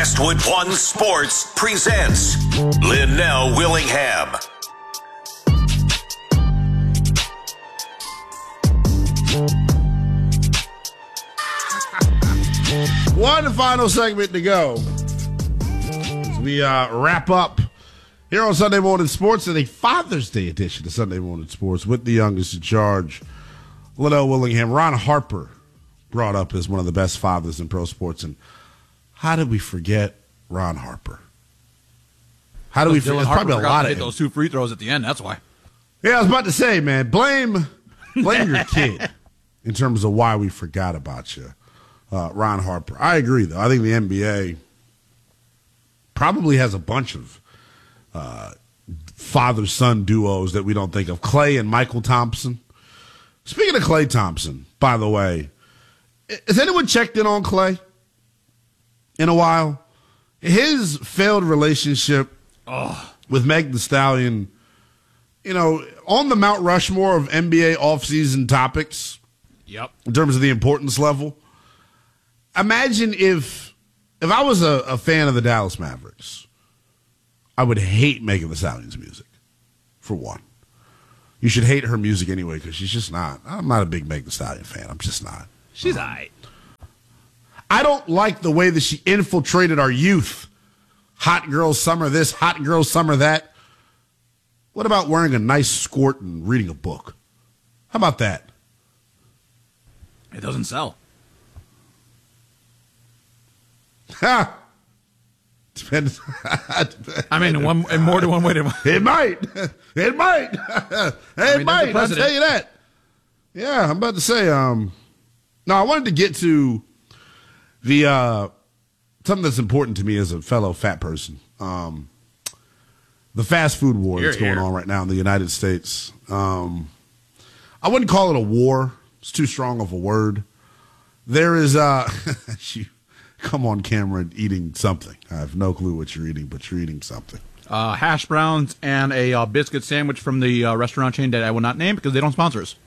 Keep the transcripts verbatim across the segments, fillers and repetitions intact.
Westwood One Sports presents Linnell Willingham. One final segment to go as we uh, wrap up here on Sunday Morning Sports and a Father's Day edition of Sunday Morning Sports with the youngest in charge, Linnell Willingham. Ron Harper brought up as one of the best fathers in pro sports, and how did we forget Ron Harper? How do we forget? It's probably a lot of hit those two free throws at the end. That's why. Yeah, I was about to say, man, blame blame your kid in terms of why we forgot about you, uh, Ron Harper. I agree, though. I think the N B A probably has a bunch of uh, father-son duos that we don't think of. Klay and Michael Thompson. Speaking of Klay Thompson, by the way, has anyone checked in on Klay in a while? His failed relationship oh. with Meg Thee Stallion, you know, on the Mount Rushmore of N B A offseason topics, yep, in terms of the importance level. Imagine if if I was a, a fan of the Dallas Mavericks, I would hate Megan Thee Stallion's music, for one. You should hate her music anyway because she's just not. I'm not a big Megan Thee Stallion fan. I'm just not. She's um, all right. I don't like the way that she infiltrated our youth. Hot girl summer this, hot girl summer that. What about wearing a nice skirt and reading a book? How about that? It doesn't sell. Ha! Depends. I mean, in, one, in more than one way to. It might. It might. It I mean, might. I'll tell you that. Yeah, I'm about to say. Um, no, I wanted to get to the uh, something that's important to me as a fellow fat person. Um, the fast food war here, that's going here. on right now in the United States. Um, I wouldn't call it a war. It's too strong of a word. There is uh, you come on camera eating something. I have no clue what you're eating, but you're eating something. Uh, hash browns and a uh, biscuit sandwich from the uh, restaurant chain that I will not name because they don't sponsor us.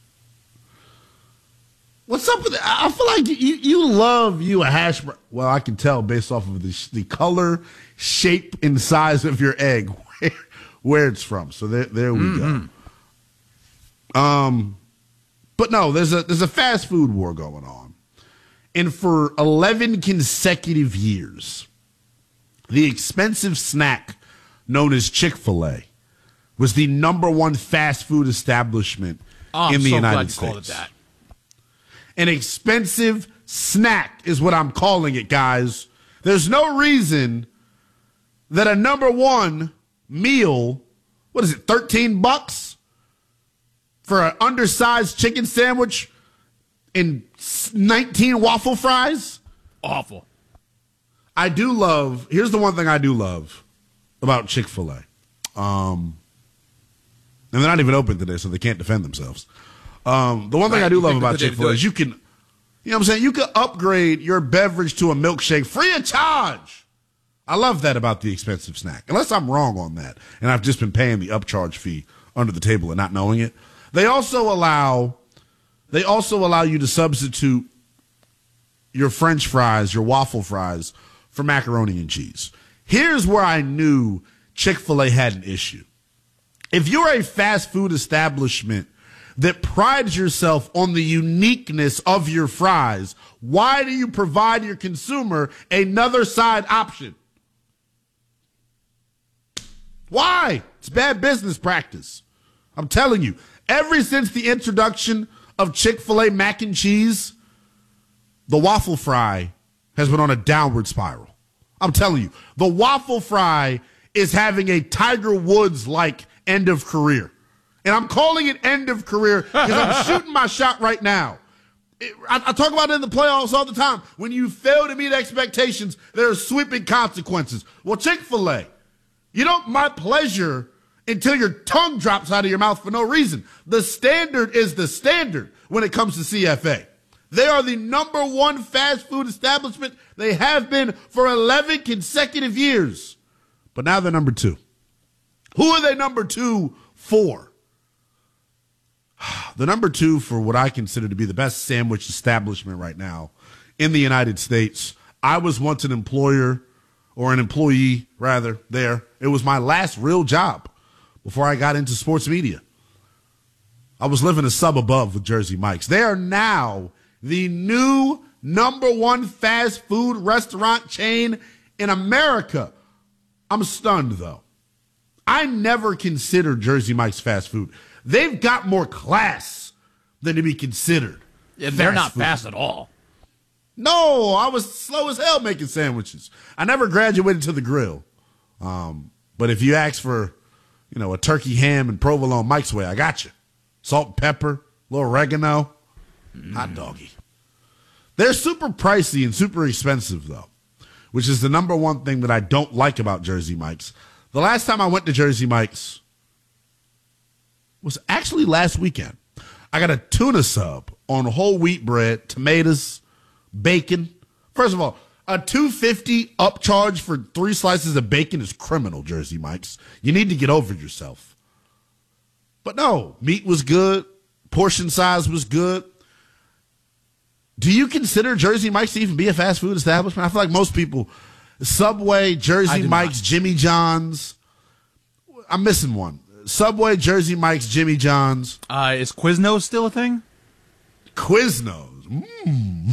What's up with that? I feel like you, you love you a hash brown. Well, I can tell based off of the, the color, shape, and size of your egg where, where it's from. So there, there we mm-hmm. go. Um, but no, there's a there's a fast food war going on, and for eleven consecutive years, the expensive snack known as Chick-fil-A was the number one fast food establishment oh, in I'm the so United glad you States. called it that. An expensive snack is what I'm calling it, guys. There's no reason that a number one meal, what is it, thirteen bucks for an undersized chicken sandwich and nineteen waffle fries? Awful. I do love, here's the one thing I do love about Chick-fil-A. Um, and they're not even open today, so they can't defend themselves. Um, the one thing right, I do love about Chick-fil-A is you can, you know what I'm saying? You can upgrade your beverage to a milkshake free of charge. I love that about the expensive snack. Unless I'm wrong on that, and I've just been paying the upcharge fee under the table and not knowing it. They also allow, they also allow you to substitute your French fries, your waffle fries, for macaroni and cheese. Here's where I knew Chick-fil-A had an issue. If you're a fast food establishment that prides yourself on the uniqueness of your fries, why do you provide your consumer another side option? Why? It's bad business practice. I'm telling you, ever since the introduction of Chick-fil-A mac and cheese, the waffle fry has been on a downward spiral. I'm telling you, the waffle fry is having a Tiger Woods-like end of career. And I'm calling it end of career because I'm shooting my shot right now. It, I, I talk about it in the playoffs all the time. When you fail to meet expectations, there are sweeping consequences. Well, Chick-fil-A, you don't my pleasure until your tongue drops out of your mouth for no reason. The standard is the standard when it comes to C F A. They are the number one fast food establishment. They have been for eleven consecutive years. But now they're number two. Who are they number two for? The number two for what I consider to be the best sandwich establishment right now in the United States, I was once an employer or an employee, rather, there. It was my last real job before I got into sports media. I was living a sub above with Jersey Mike's. They are now the new number one fast food restaurant chain in America. I'm stunned, though. I never considered Jersey Mike's fast food. They've got more class than to be considered. Yeah, they're fast not food. fast at all. No, I was slow as hell making sandwiches. I never graduated to the grill. Um, but if you ask for, you know, a turkey ham and provolone Mike's way, I got you. Salt and pepper, a little oregano, mm. hot doggy. They're super pricey and super expensive, though, which is the number one thing that I don't like about Jersey Mike's. The last time I went to Jersey Mike's was actually last weekend. I got a tuna sub on whole wheat bread, tomatoes, bacon. First of all, a two dollars and fifty cents upcharge for three slices of bacon is criminal, Jersey Mike's. You need to get over yourself. But no, meat was good. Portion size was good. Do you consider Jersey Mike's to even be a fast food establishment? I feel like most people, Subway, Jersey Mike's, not. Jimmy John's. I'm missing one. Subway, Jersey Mike's, Jimmy John's. Uh, is Quiznos still a thing? Quiznos. Mm.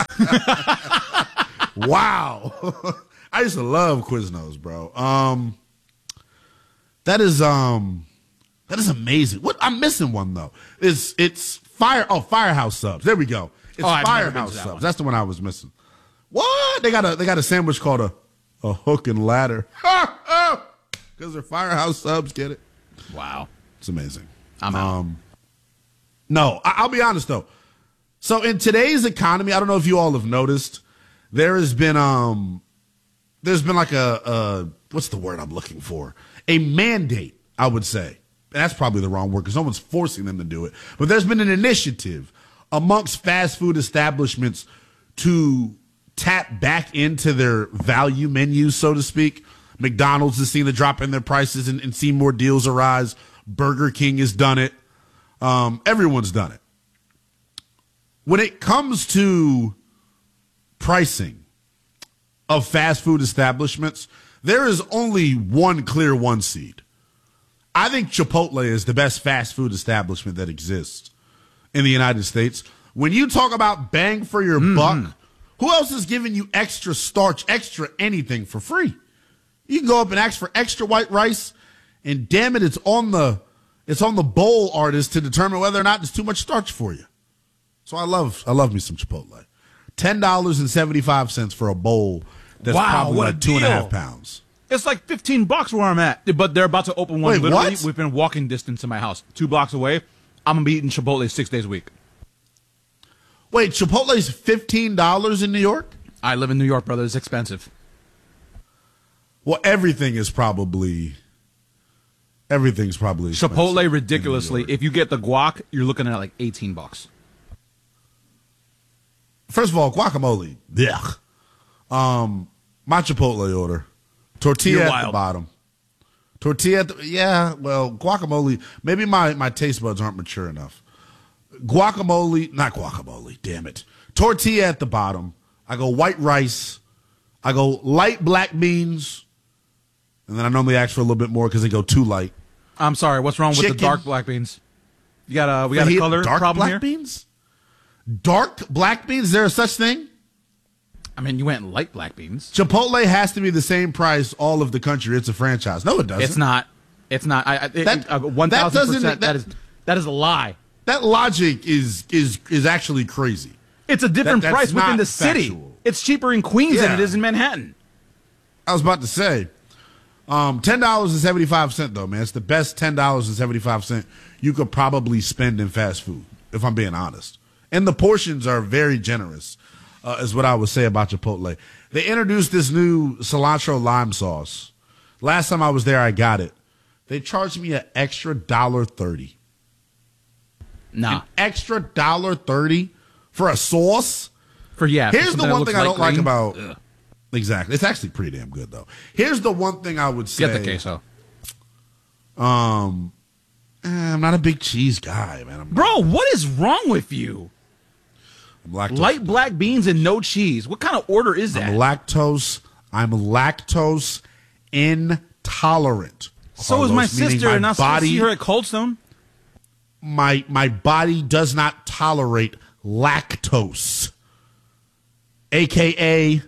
Wow. I used to love Quiznos, bro. Um, that is um, that is amazing. What I'm missing one though. It's it's fire. Oh, Firehouse subs. There we go. It's oh, Firehouse that subs. one. That's the one I was missing. What? They got a they got a sandwich called a a hook and ladder. Because they're Firehouse subs. Get it? Wow. It's amazing. I'm out. Um, no, I- I'll be honest though. So in today's economy, I don't know if you all have noticed, there has been um, there's been like a, a what's the word I'm looking for? A mandate, I would say. And that's probably the wrong word because no one's forcing them to do it. But there's been an initiative amongst fast food establishments to tap back into their value menus, so to speak. McDonald's has seen to drop in their prices and, and see more deals arise. Burger King has done it. Um, everyone's done it. When it comes to pricing of fast food establishments, there is only one clear one seed. I think Chipotle is the best fast food establishment that exists in the United States. When you talk about bang for your mm-hmm. buck, who else is giving you extra starch, extra anything for free? You can go up and ask for extra white rice, and damn it, it's on the it's on the bowl artist to determine whether or not there's too much starch for you. So I love I love me some Chipotle. Ten dollars and seventy five cents for a bowl that's wow, probably what like a two and a deal. half pounds. It's like fifteen bucks where I'm at, but they're about to open one. Wait, literally what? within walking distance to my house, two blocks away. I'm gonna be eating Chipotle six days a week. Wait, Chipotle's fifteen dollars in New York? I live in New York, brother. It's expensive. Well, everything is probably everything's probably expensive Chipotle ridiculously. in New York. If you get the guac, you're looking at like eighteen bucks. First of all, guacamole. Yeah. Um, my Chipotle order. Tortilla You're at wild. the bottom. Tortilla at the, yeah, well, guacamole, maybe my, my taste buds aren't mature enough. Guacamole, not guacamole, damn it. Tortilla at the bottom. I go white rice. I go light black beans. And then I normally ask for a little bit more because they go too light. I'm sorry. What's wrong with Chicken. the dark black beans? You got a we got a He- color dark problem black here. beans? Dark black beans? Is there a such thing? I mean, you went light black beans. Chipotle has to be the same price all of the country. It's a franchise. No, it doesn't. It's not. It's not. I, I, it, That- uh, one that thousand doesn't- percent. That that- is that is a lie. That logic is is is actually crazy. It's a different that's price within not the city. factual. It's cheaper in Queens than Yeah. it is in Manhattan. I was about to say, um, ten dollars and seventy five cent though, man. It's the best ten dollars and seventy five cent you could probably spend in fast food, if I'm being honest. And the portions are very generous, uh, is what I would say about Chipotle. They introduced this new cilantro lime sauce. Last time I was there, I got it. They charged me an extra dollar thirty. Nah. An extra dollar thirty for a sauce. For yeah. for Here's the something that one looks thing I light don't like green. about. Ugh. Exactly, it's actually pretty damn good though. Here's the one thing I would say. Get the queso, Um, eh, I'm not a big cheese guy, man. I'm bro. What is wrong with you? I'm lactose. Light black beans and no cheese. What kind of order is that? I'm lactose. I'm lactose intolerant. So is my sister, my and I body, see her at Cold Stone. My my body does not tolerate lactose, A K A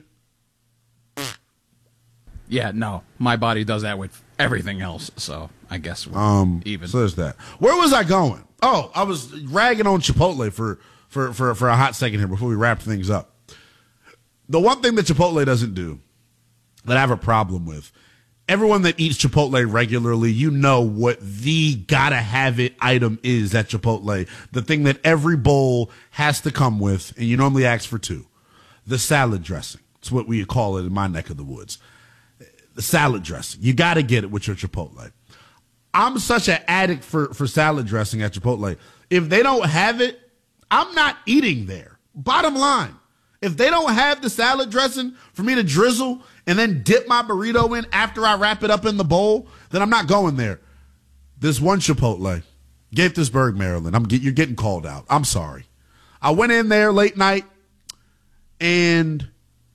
Yeah, no, my body does that with everything else. So I guess we're um even. So there's that. Where was I going? Oh, I was ragging on Chipotle for for for for a hot second here before we wrap things up. The one thing that Chipotle doesn't do that I have a problem with. Everyone that eats Chipotle regularly, you know what the gotta have it item is at Chipotle. The thing that every bowl has to come with, and you normally ask for two. The salad dressing. It's what we call it in my neck of the woods. The salad dressing. You gotta get it with your Chipotle. I'm such an addict for, for salad dressing at Chipotle. If they don't have it, I'm not eating there. Bottom line. If they don't have the salad dressing for me to drizzle and then dip my burrito in after I wrap it up in the bowl, then I'm not going there. This one Chipotle, Gaithersburg, Maryland. I'm get, you're getting called out. I'm sorry. I went in there late night and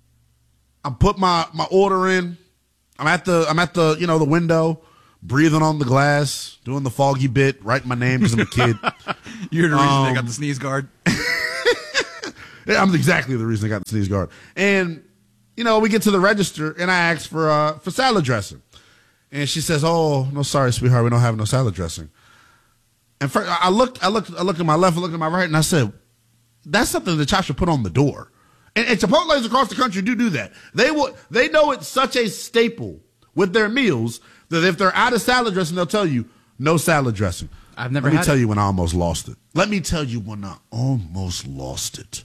I put my, my order in. I'm at the I'm at the you know the window, breathing on the glass, doing the foggy bit, writing my name because I'm a kid. You're the reason um, they got the sneeze guard. Yeah, I'm exactly the reason I got the sneeze guard. And, you know, we get to the register, and I ask for uh, for salad dressing. And she says, oh, no, sorry, sweetheart, we don't have no salad dressing. And first, I looked, I looked, I looked at my left, I looked at my right, and I said, that's something that y'all should put on the door. And, and Chipotle's across the country do do that. They will, they know it's such a staple with their meals that if they're out of salad dressing, they'll tell you, no salad dressing. I've never Let me had tell it. you when I almost lost it. Let me tell you when I almost lost it.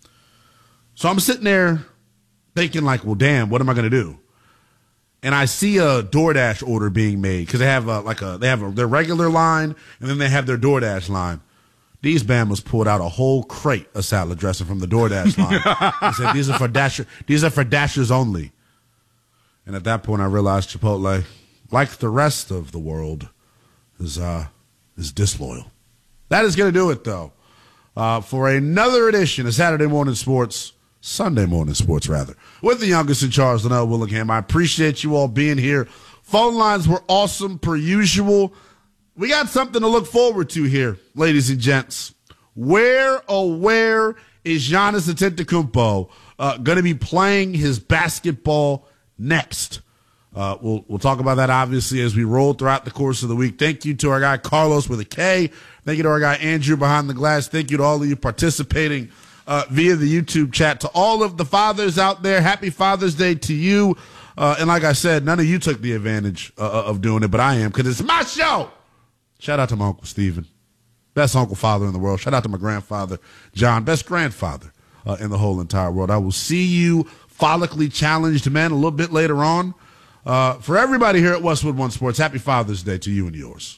So I'm sitting there thinking like, well, damn, what am I going to do? And I see a DoorDash order being made because they have a, like a, they have a, their regular line and then they have their DoorDash line. These Bamas pulled out a whole crate of salad dressing from the DoorDash line. They said, these are for Dasher, these are for Dashers only. And at that point I realized Chipotle, like the rest of the world, is, uh, is disloyal. That is going to do it though. Uh, for another edition of Saturday Morning Sports, Sunday Morning Sports, rather, with the youngest in charge, Linnell Willingham. I appreciate you all being here. Phone lines were awesome per usual. We got something to look forward to here, ladies and gents. Where, oh, where is Giannis Antetokounmpo uh, going to be playing his basketball next? Uh, we'll we'll talk about that, obviously, as we roll throughout the course of the week. Thank you to our guy Carlos with a K. Thank you to our guy Andrew behind the glass. Thank you to all of you participating uh, via the YouTube chat. To all of the fathers out there, happy Father's Day to you. Uh, and like I said, none of you took the advantage uh, of doing it, but I am because it's my show. Shout out to my Uncle Steven. Best uncle father in the world. Shout out to my grandfather, John. Best grandfather uh, in the whole entire world. I will see you follically challenged men a little bit later on. Uh, for everybody here at Westwood One Sports, happy Father's Day to you and yours.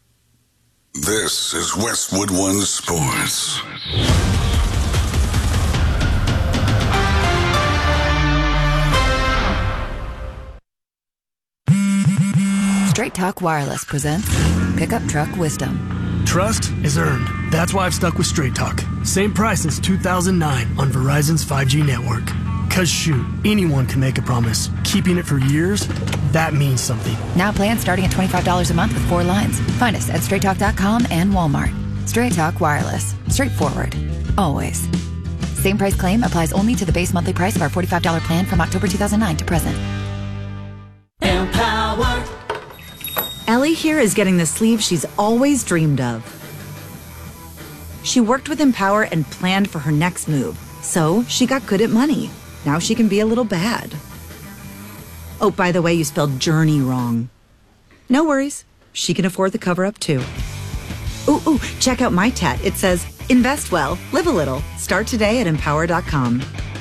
This is Westwood One Sports. Straight Talk Wireless presents Pickup Truck Wisdom. Trust is earned. That's why I've stuck with Straight Talk. Same price since two thousand nine on Verizon's five G network. Cause shoot, anyone can make a promise. Keeping it for years, that means something. Now plans starting at twenty-five dollars a month with four lines. Find us at straight talk dot com and Walmart. Straight Talk Wireless. Straightforward. Always. Same price claim applies only to the base monthly price of our forty-five dollars plan from October two thousand nine to present. Empower. Ellie here is getting the sleeve she's always dreamed of. She worked with Empower and planned for her next move, so she got good at money. Now she can be a little bad. Oh, by the way, you spelled journey wrong. No worries. She can afford the cover-up, too. Ooh, ooh, check out my tat. It says, invest well, live a little. Start today at empower dot com.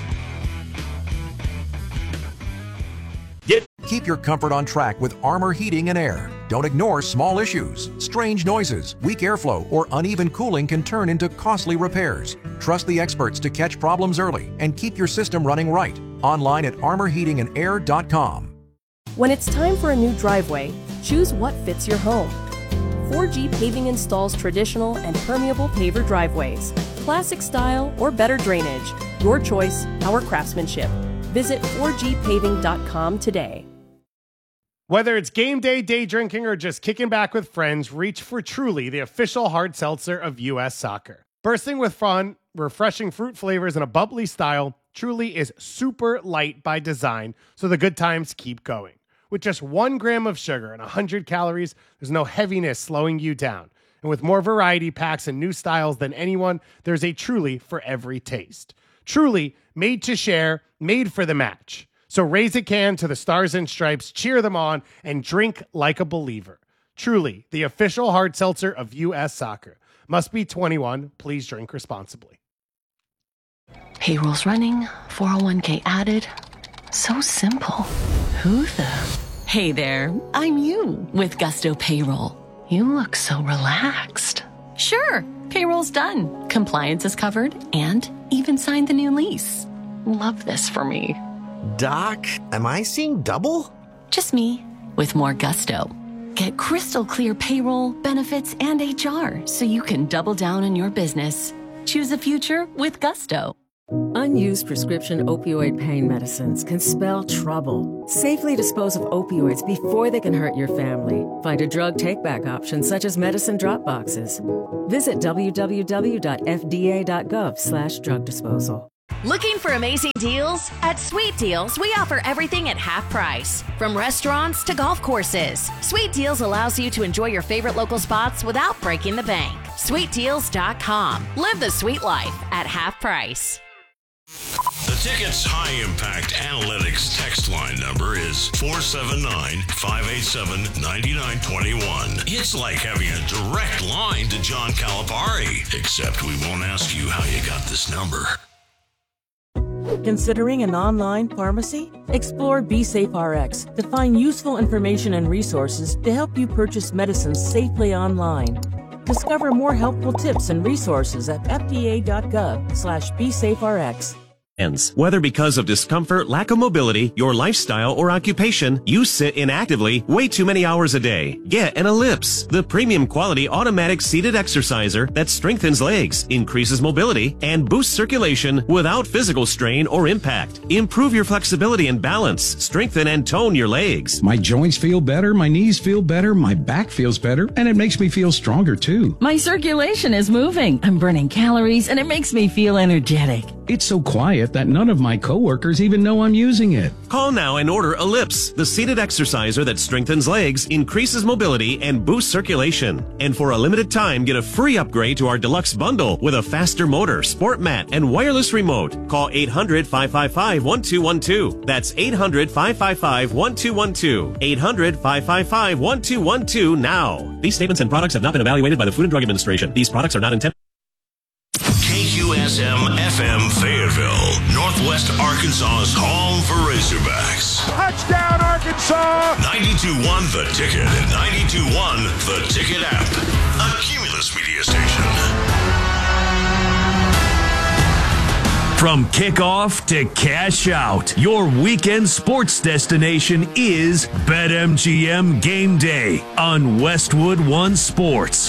Keep your comfort on track with Armor Heating and Air. Don't ignore small issues. Strange noises, weak airflow, or uneven cooling can turn into costly repairs. Trust the experts to catch problems early and keep your system running right. Online at armor heating and air dot com. When it's time for a new driveway, choose what fits your home. four G Paving installs traditional and permeable paver driveways, classic style, or better drainage. Your choice, our craftsmanship. Visit four G paving dot com today. Whether it's game day, day drinking, or just kicking back with friends, reach for Truly, the official hard seltzer of U S Soccer. Bursting with fun, refreshing fruit flavors, and a bubbly style, Truly is super light by design, so the good times keep going. With just one gram of sugar and one hundred calories, there's no heaviness slowing you down. And with more variety packs and new styles than anyone, there's a Truly for every taste. Truly, made to share, made for the match. So raise a can to the Stars and Stripes, cheer them on, and drink like a believer. Truly, the official hard seltzer of U S Soccer. Must be twenty-one. Please drink responsibly. Payroll's running, four oh one k added. So simple. Who the? Hey there, I'm you with Gusto Payroll. You look so relaxed. Sure, payroll's done. Compliance is covered and even signed the new lease. Love this for me. Doc, am I seeing double? Just me with more gusto. Get crystal clear payroll, benefits, and H R so you can double down on your business. Choose a future with Gusto. Unused prescription opioid pain medicines can spell trouble. Safely dispose of opioids before they can hurt your family. Find a drug take-back option such as medicine drop boxes. Visit w w w dot f d a dot gov slash drug disposal. Looking for amazing deals? At Sweet Deals, we offer everything at half price. From restaurants to golf courses, Sweet Deals allows you to enjoy your favorite local spots without breaking the bank. sweet deals dot com. Live the sweet life at half price. The Ticket's high-impact analytics text line number is four seven nine, five eight seven, nine nine two one. It's like having a direct line to John Calipari, except we won't ask you how you got this number. Considering an online pharmacy? Explore BeSafeRx to find useful information and resources to help you purchase medicines safely online. Discover more helpful tips and resources at f d a dot gov slash BeSafeRx. Whether because of discomfort, lack of mobility, your lifestyle, or occupation, you sit inactively way too many hours a day. Get an Ellipse, the premium quality automatic seated exerciser that strengthens legs, increases mobility, and boosts circulation without physical strain or impact. Improve your flexibility and balance, strengthen and tone your legs. My joints feel better, my knees feel better, my back feels better, and it makes me feel stronger too. My circulation is moving. I'm burning calories, and it makes me feel energetic. It's so quiet that none of my coworkers even know I'm using it. Call now and order Ellipse, the seated exerciser that strengthens legs, increases mobility, and boosts circulation. And for a limited time, get a free upgrade to our deluxe bundle with a faster motor, sport mat, and wireless remote. Call eight hundred, five five five, one two one two. That's eight hundred, five five five, one two one two. eight hundred, five five five, one two one two now. These statements and products have not been evaluated by the Food and Drug Administration. These products are not intended. K Q S M F M Fayetteville, Northwest Arkansas's home for Razorbacks. Touchdown, Arkansas! ninety-two point one The Ticket and ninety-two point one The Ticket app. A Cumulus media station. From kickoff to cash out, your weekend sports destination is BetMGM Game Day on Westwood One Sports.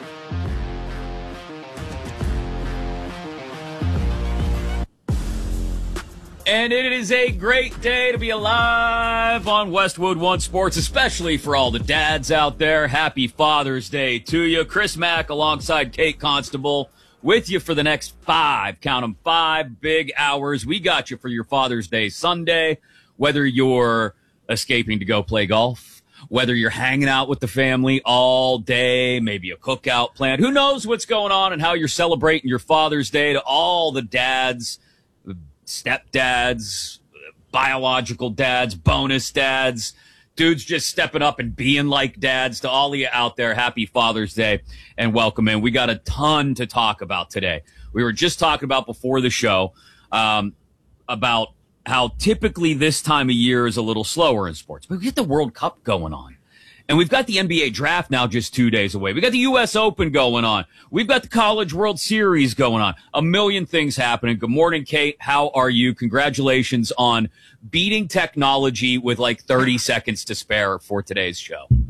And it is a great day to be alive on Westwood One Sports, especially for all the dads out there. Happy Father's Day to you. Chris Mack alongside Kate Constable with you for the next five, count them, five big hours. We got you for your Father's Day Sunday, whether you're escaping to go play golf, whether you're hanging out with the family all day, maybe a cookout planned. Who knows what's going on and how you're celebrating your Father's Day. To all the dads, stepdads, biological dads, bonus dads, dudes just stepping up and being like dads. To all of you out there, happy Father's Day and welcome in. We got a ton to talk about today. We were just talking about before the show um, about how typically this time of year is a little slower in sports. But we get the World Cup going on. And we've got the N B A draft now just two days away. We got the U S Open going on. We've got the College World Series going on. A million things happening. Good morning, Kate. How are you? Congratulations on beating technology with like thirty seconds to spare for today's show.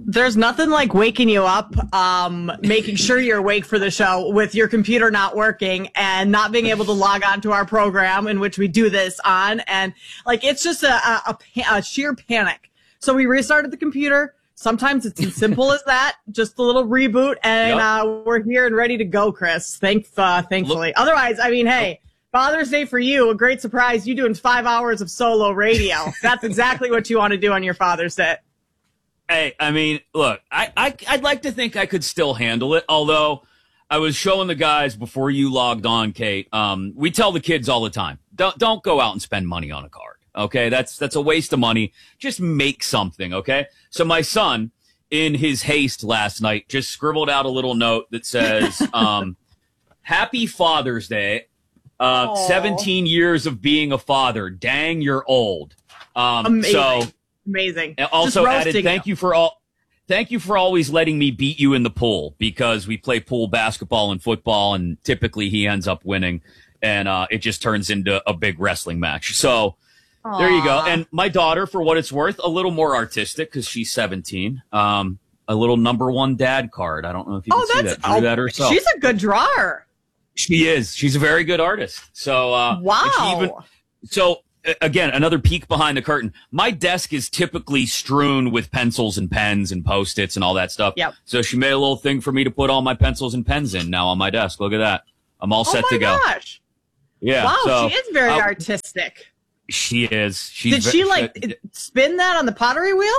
There's nothing like waking you up, um, making sure you're awake for the show with your computer not working and not being able to log on to our program in which we do this on. And like, it's just a, a, a sheer panic. So we restarted the computer. Sometimes it's as simple as that, just a little reboot, and yep. uh, we're here and ready to go, Chris. Thank, uh, thankfully. Look, Otherwise, I mean, hey, Father's Day for you, a great surprise. You doing five hours of solo radio. That's exactly what you want to do on your Father's Day. Hey, I mean, look, I, I, I'd like to think I could still handle it, although I was showing the guys before you logged on, Kate, um, we tell the kids all the time, don't, don't go out and spend money on a card, okay? That's, that's a waste of money. Just make something, okay? So my son, in his haste last night, just scribbled out a little note that says, um, Happy Father's Day, uh, seventeen years of being a father. Dang, you're old. Um, Amazing. So, Amazing. And also added, thank you. you for all, thank you for always letting me beat you in the pool, because we play pool basketball and football, and typically he ends up winning, and uh, it just turns into a big wrestling match. So Aww. There you go. And my daughter, for what it's worth, a little more artistic because she's seventeen. Um, a little number one dad card. I don't know if you can oh, see that's, that. Drew oh, that herself. She's a good drawer. She is. She's a very good artist. So uh, wow. She even, so. Again, another peek behind the curtain. My desk is typically strewn with pencils and pens and Post-its and all that stuff. Yep. So she made a little thing for me to put all my pencils and pens in now on my desk. Look at that. I'm all oh set to go. Oh my gosh. Yeah. Wow, so, she is very uh, artistic. She is. She's Did she ve- like uh, spin that on the pottery wheel?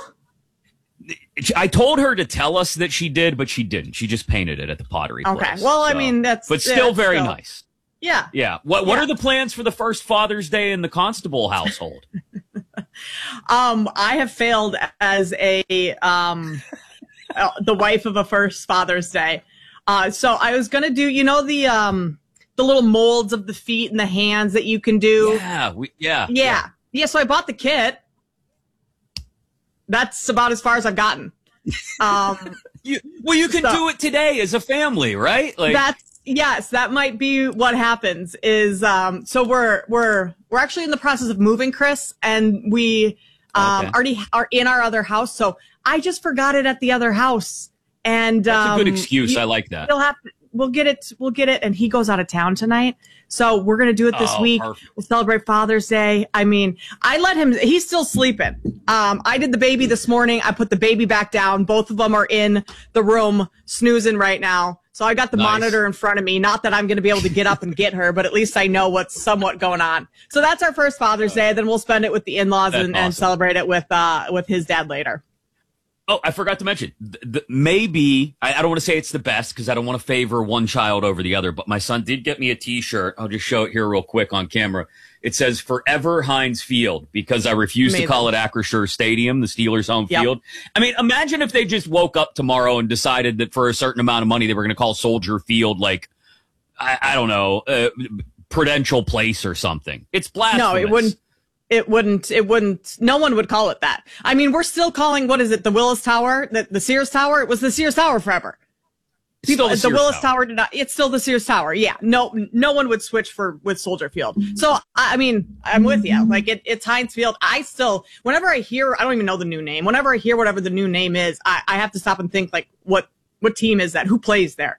I told her to tell us that she did, but she didn't. She just painted it at the pottery Okay. place. Well, I so. mean, that's But still yeah, very still. nice. Yeah. Yeah. What What yeah. are the plans for the first Father's Day in the Constable household? um, I have failed as a um, uh, the wife of a first Father's Day. Uh, so I was gonna do, you know, the um, the little molds of the feet and the hands that you can do. Yeah. We, yeah, yeah. Yeah. Yeah. So I bought the kit. That's about as far as I've gotten. Um, you, well, you can so, do it today as a family, right? Like that's. Yes, that might be what happens is, um, so we're, we're, we're actually in the process of moving, Chris, and we, um, okay. already are in our other house. So I just forgot it at the other house. And, That's um, a good excuse. you, I like that. We'll have to, we'll get it, we'll get it. And he goes out of town tonight. So we're going to do it this Oh, week. perfect. We'll celebrate Father's Day. I mean, I let him, he's still sleeping. Um, I did the baby this morning. I put the baby back down. Both of them are in the room snoozing right now. So I got the Nice. monitor in front of me. Not that I'm going to be able to get up and get her, but at least I know what's somewhat going on. So that's our first Father's Day. Then we'll spend it with the in-laws That's and, awesome. and celebrate it with, uh, with his dad later. Oh, I forgot to mention, th- th- maybe, I, I don't want to say it's the best because I don't want to favor one child over the other, but my son did get me a t-shirt. I'll just show it here real quick on camera. It says Forever Heinz Field because I refuse Amazing. to call it Acrisure Stadium, the Steelers' home Yep. field. I mean, imagine if they just woke up tomorrow and decided that for a certain amount of money they were going to call Soldier Field, like, I, I don't know, uh, Prudential Place or something. It's blasphemous. No, it wouldn't. It wouldn't, it wouldn't, no one would call it that. I mean, we're still calling, what is it, the Willis Tower, the, the Sears Tower? It was the Sears Tower forever. It's still the the Sears Willis Tower. Tower did not, it's still the Sears Tower. Yeah. No, no one would switch for, with Soldier Field. So, I, I mean, I'm with you. Like, it, it's Heinz Field. I still, whenever I hear, I don't even know the new name. Whenever I hear whatever the new name is, I, I have to stop and think, like, what, what team is that? Who plays there?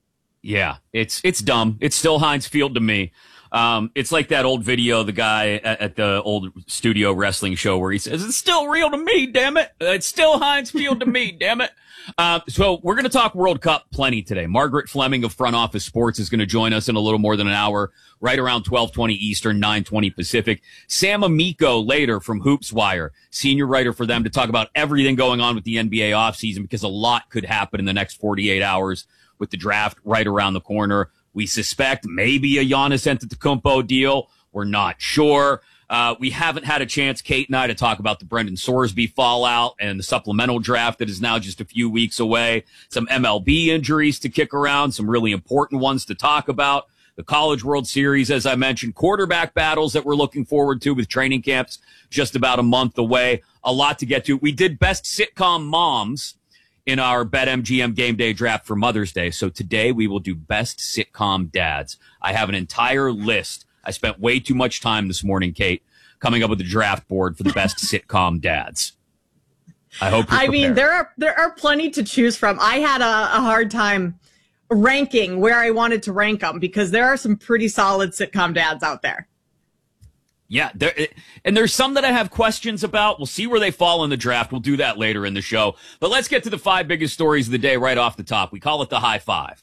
Yeah, it's it's dumb. It's still Heinz Field to me. Um, it's like that old video, the guy at, at the old studio wrestling show where he says, it's still real to me, damn it. It's still Heinz Field to me, damn it. Uh, so we're going to talk World Cup plenty today. Margaret Fleming of Front Office Sports is going to join us in a little more than an hour, right around twelve twenty Eastern, nine twenty Pacific. Sam Amico later from Hoops Wire, senior writer for them, to talk about everything going on with the N B A offseason because a lot could happen in the next forty-eight hours with the draft right around the corner. We suspect maybe a Giannis Antetokounmpo deal. We're not sure. Uh, we haven't had a chance, Kate and I, to talk about the Brendan Sorsby fallout and the supplemental draft that is now just a few weeks away. Some M L B injuries to kick around, some really important ones to talk about. The College World Series, as I mentioned, quarterback battles that we're looking forward to with training camps just about a month away. A lot to get to. We did best sitcom moms in our BetMGM Game Day draft for Mother's Day. So today we will do best sitcom dads. I have an entire list. I spent way too much time this morning, Kate, coming up with the draft board for the best sitcom dads. I hope you're I mean, prepared. there are there are plenty to choose from. I had a, a hard time ranking where I wanted to rank them because there are some pretty solid sitcom dads out there. Yeah, there, and there's some that I have questions about. We'll see where they fall in the draft. We'll do that later in the show. But let's get to the five biggest stories of the day right off the top. We call it the high five.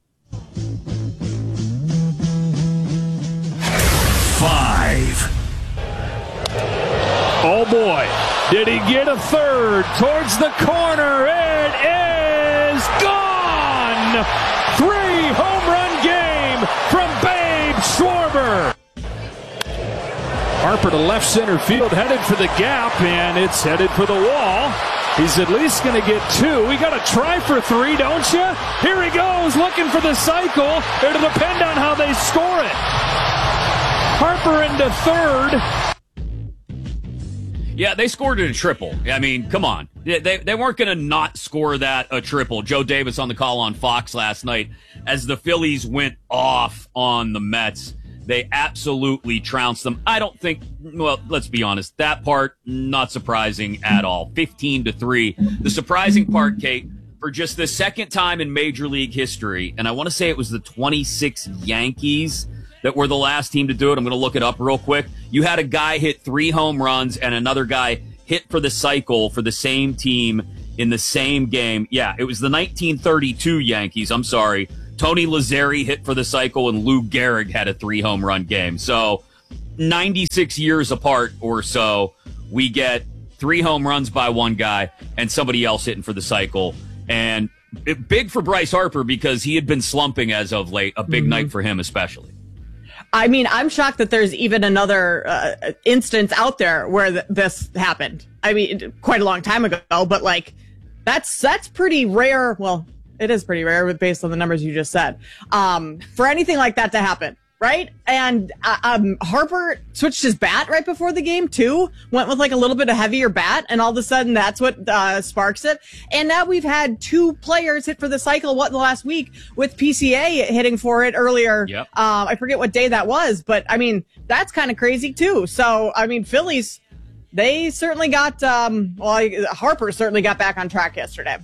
Five. Oh boy, did he get a third towards the corner? It is gone! Three home run game from Babe Schwarber. Harper to left center field, headed for the gap, and it's headed for the wall. He's at least going to get two. We got to try for three, don't you? Here he goes, looking for the cycle. It'll depend on how they score it. Harper into third. Yeah, they scored it a triple. I mean, come on. They, they, they weren't going to not score that a triple. Joe Davis on the call on Fox last night as the Phillies went off on the Mets. They absolutely trounced them. I don't think, well, let's be honest, that part, not surprising at all. fifteen to three. The surprising part, Kate, for just the second time in Major League history, and I want to say it was the twenty-six Yankees that were the last team to do it. I'm going to look it up real quick. You had a guy hit three home runs and another guy hit for the cycle for the same team in the same game. Yeah, it was the nineteen thirty-two Yankees. I'm sorry. Tony Lazzeri hit for the cycle, and Lou Gehrig had a three home run game. So ninety-six years apart or so, we get three home runs by one guy and somebody else hitting for the cycle. And it, big for Bryce Harper because he had been slumping as of late. A big mm-hmm. night for him especially. I mean, I'm shocked that there's even another uh, instance out there where th- this happened. I mean, quite a long time ago, but like that's that's pretty rare. Well, it is pretty rare based on the numbers you just said, um, for anything like that to happen, right? And uh, um, Harper switched his bat right before the game, too. Went with like a little bit of heavier bat, and all of a sudden that's what uh, sparks it. And now we've had two players hit for the cycle, what, the last week, with P C A hitting for it earlier. Yep. Uh, I forget what day that was, but, I mean, that's kind of crazy, too. So, I mean, Phillies, they certainly got, um, well, Harper certainly got back on track yesterday.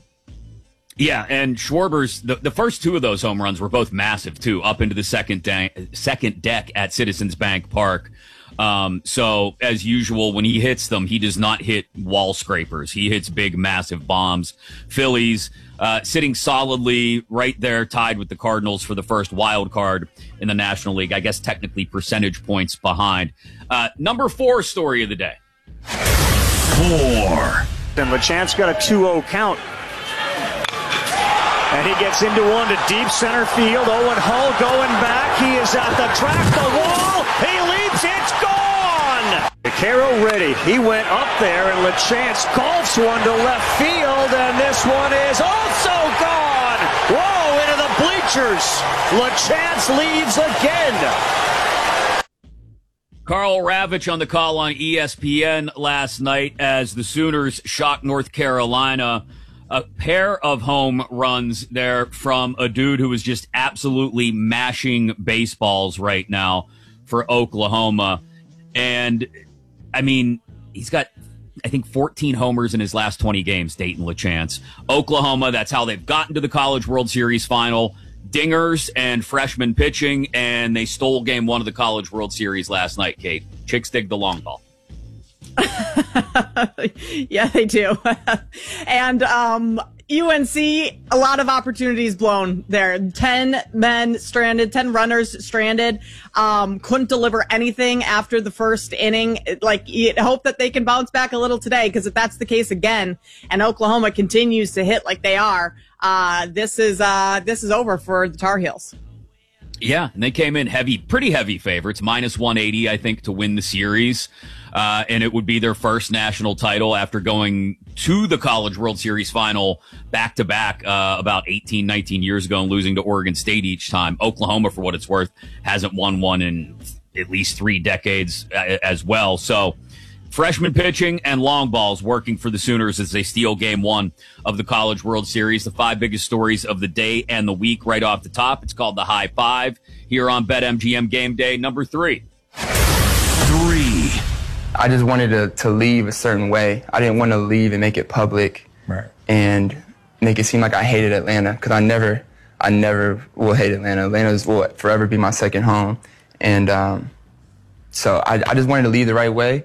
Yeah, and Schwarber's, the, the first two of those home runs were both massive, too, up into the second, de- second deck at Citizens Bank Park. Um, so, as usual, when he hits them, he does not hit wall scrapers. He hits big, massive bombs. Phillies uh, sitting solidly right there, tied with the Cardinals for the first wild card in the National League. I guess technically percentage points behind. Uh, number four story of the day. Four. And LeChance got a two oh count. And he gets into one to deep center field. Owen Hull going back. He is at the track, the wall. He leaps. It's gone. Caro ready. He went up there, and LeChance golfs one to left field, and this one is also gone. Whoa, into the bleachers. LeChance leaves again. Karl Ravech on the call on E S P N last night as the Sooners shocked North Carolina. A pair of home runs there from a dude who is just absolutely mashing baseballs right now for Oklahoma. And, I mean, he's got, I think, fourteen homers in his last twenty games, Dayton LeChance. Oklahoma, that's how they've gotten to the College World Series final. Dingers and freshman pitching, and they stole game one of the College World Series last night, Kate. Chicks dig the long ball. Yeah, they do. And um, U N C, a lot of opportunities blown there. Ten men stranded, ten runners stranded. Um, couldn't deliver anything after the first inning. Like, you hope that they can bounce back a little today, because if that's the case again, and Oklahoma continues to hit like they are, uh, this is uh, this is over for the Tar Heels. Yeah, and they came in heavy, pretty heavy favorites, minus one eighty, I think, to win the series. Uh, and it would be their first national title after going to the College World Series final back to back, uh, about eighteen, nineteen years ago and losing to Oregon State each time. Oklahoma, for what it's worth, hasn't won one in at least three decades as well. So freshman pitching and long balls working for the Sooners as they steal game one of the College World Series. The five biggest stories of the day and the week right off the top. It's called the High Five here on BetMGM Game Day number three. Three. I just wanted to, to leave a certain way. I didn't want to leave and make it public right. and make it seem like I hated Atlanta, because I never, I never will hate Atlanta. Atlanta will forever be my second home. And um, so I, I just wanted to leave the right way.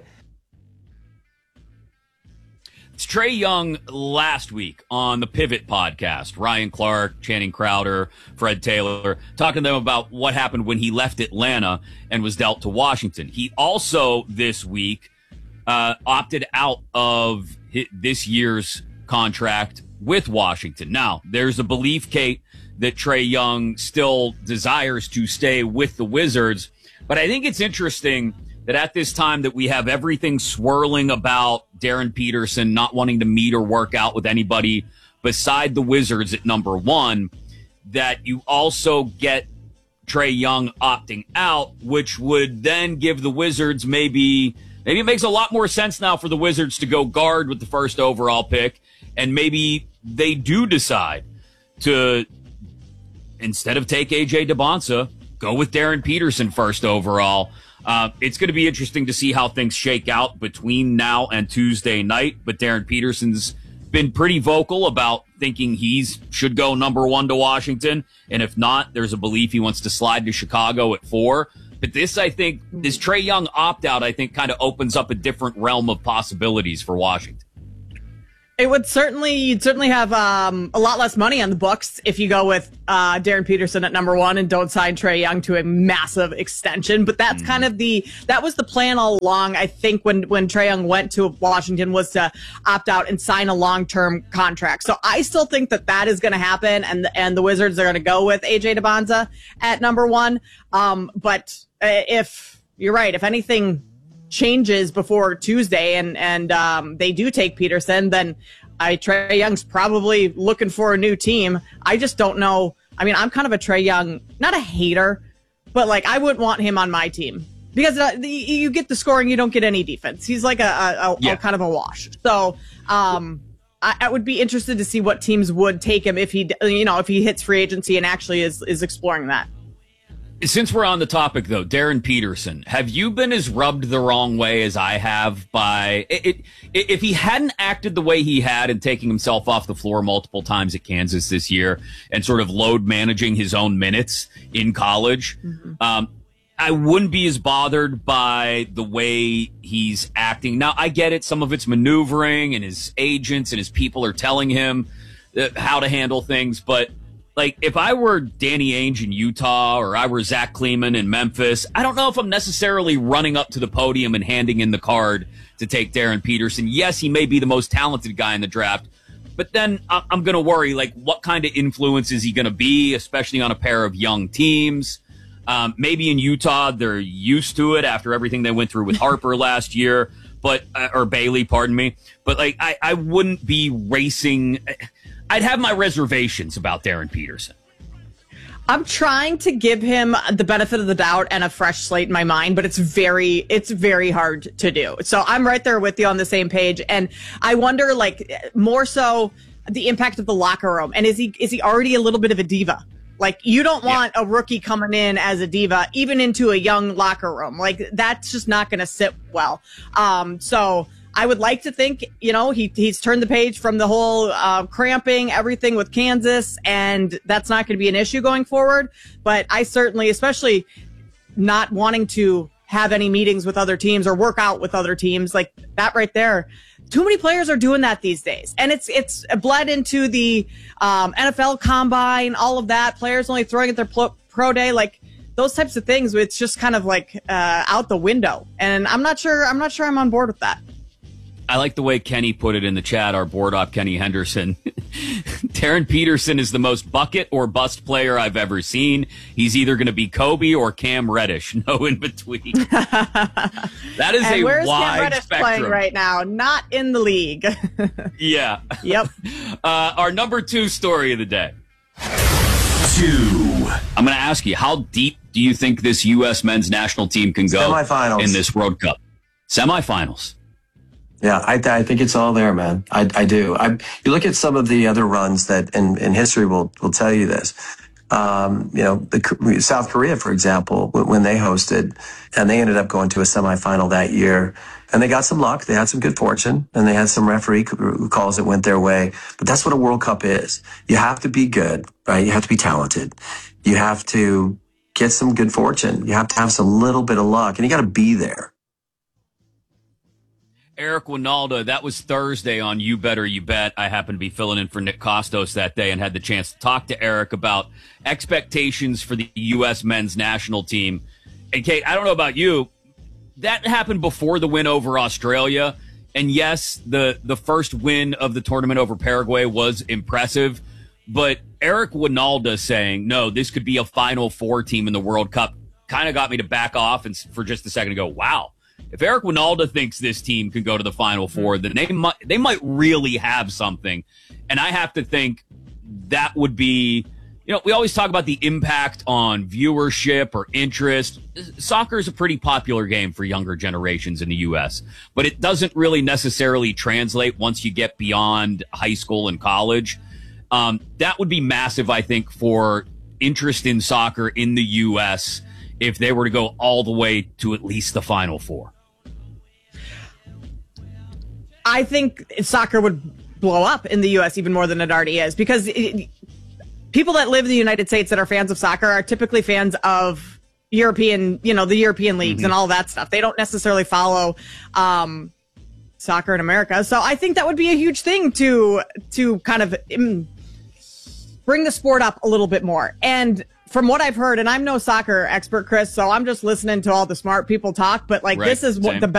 It's Trae Young last week on the Pivot podcast. Ryan Clark, Channing Crowder, Fred Taylor, talking to them about what happened when he left Atlanta and was dealt to Washington. He also this week uh, opted out of his, this year's contract with Washington. Now, there's a belief, Kate, that Trae Young still desires to stay with the Wizards, but I think it's interesting that at this time that we have everything swirling about Darren Peterson not wanting to meet or work out with anybody beside the Wizards at number one, that you also get Trae Young opting out, which would then give the Wizards maybe, maybe it makes a lot more sense now for the Wizards to go guard with the first overall pick, and maybe they do decide to, instead of take A J DeBonsa, go with Darren Peterson first overall. Uh, it's going to be interesting to see how things shake out between now and Tuesday night, but Darren Peterson's been pretty vocal about thinking he's should go number one to Washington, and if not, there's a belief he wants to slide to Chicago at four. But this, I think, this Trae Young opt-out, I think, kind of opens up a different realm of possibilities for Washington. It would certainly, you'd certainly have um, a lot less money on the books if you go with uh, Darren Peterson at number one and don't sign Trae Young to a massive extension. But that's mm. kind of the, that was the plan all along. I think when, when Trae Young went to Washington was to opt out and sign a long-term contract. So I still think that that is going to happen, and the, and the Wizards are going to go with A J DeBonsa at number one. Um, but if you're right, if anything changes before Tuesday and and um, they do take Peterson, then I Trae Young's probably looking for a new team. I just don't know. I mean, I'm kind of a Trae Young, not a hater, but like I wouldn't want him on my team because uh, the, you get the scoring, you don't get any defense. He's like a, a, a, yeah. a kind of a wash. So um, I, I would be interested to see what teams would take him if he, you know, if he hits free agency and actually is is exploring that. Since we're on the topic, though, Darren Peterson, have you been as rubbed the wrong way as I have by it, it, if he hadn't acted the way he had and taking himself off the floor multiple times at Kansas this year and sort of load managing his own minutes in college, mm-hmm. um, I wouldn't be as bothered by the way he's acting. Now, I get it. Some of it's maneuvering and his agents and his people are telling him how to handle things, but like, if I were Danny Ainge in Utah or I were Zach Kleiman in Memphis, I don't know if I'm necessarily running up to the podium and handing in the card to take Darren Peterson. Yes, he may be the most talented guy in the draft, but then I'm going to worry, like, what kind of influence is he going to be, especially on a pair of young teams? Um, maybe in Utah, they're used to it after everything they went through with Harper last year, but uh, or Bailey, pardon me. But, like, I, I wouldn't be racing. I'd have my reservations about Darren Peterson. I'm trying to give him the benefit of the doubt and a fresh slate in my mind, but it's very, it's very hard to do. So I'm right there with you on the same page. And I wonder, like, more so the impact of the locker room. And is he, is he already a little bit of a diva? Like, you don't want yeah. a rookie coming in as a diva, even into a young locker room. Like, that's just not going to sit well. Um, so I would like to think, you know, he he's turned the page from the whole uh, cramping, everything with Kansas, and that's not going to be an issue going forward. But I certainly, especially not wanting to have any meetings with other teams or work out with other teams, like that right there. Too many players are doing that these days. And it's it's bled into the um, N F L combine, all of that. Players only throwing at their pro, pro day, like those types of things. It's just kind of like uh, out the window. And I'm not sure. I'm not sure I'm on board with that. I like the way Kenny put it in the chat, our board op, Kenny Henderson. Darren Peterson is the most bucket or bust player I've ever seen. He's either going to be Kobe or Cam Reddish. No in between. That is and a where's wide Cam Reddish spectrum. Playing right now? Not in the league. Yeah. Yep. Uh, our number two story of the day. Two. I'm going to ask you, how deep do you think this U S men's national team can go Semifinals. in this World Cup? Semifinals. Yeah, I, th- I think it's all there, man. I, I do. I, you look at some of the other runs that, in, in history will will tell you this. Um, you know, the, South Korea, for example, when, when they hosted, and they ended up going to a semifinal that year. And they got some luck. They had some good fortune, and they had some referee calls that went their way. But that's what a World Cup is. You have to be good, right? You have to be talented. You have to get some good fortune. You have to have some little bit of luck, and you got to be there. Eric Wynalda, that was Thursday on You Better You Bet. I happened to be filling in for Nick Kostos that day and had the chance to talk to Eric about expectations for the U S men's national team. And Kate, I don't know about you, that happened before the win over Australia. And yes, the, the first win of the tournament over Paraguay was impressive. But Eric Wynalda saying, no, this could be a Final Four team in the World Cup kind of got me to back off and for just a second to go, wow. If Eric Wynalda thinks this team can go to the Final Four, then they might, they might really have something. And I have to think that would be, you know, we always talk about the impact on viewership or interest. Soccer is a pretty popular game for younger generations in the U S, but it doesn't really necessarily translate once you get beyond high school and college. Um, that would be massive, I think, for interest in soccer in the U S if they were to go all the way to at least the Final Four. I think soccer would blow up in the U S even more than it already is, because it, people that live in the United States that are fans of soccer are typically fans of European, you know, the European leagues mm-hmm. and all that stuff. They don't necessarily follow um, soccer in America. So I think that would be a huge thing to to kind of um, bring the sport up a little bit more. And from what I've heard, and I'm no soccer expert, Chris, so I'm just listening to all the smart people talk, but like right. this is what Same. the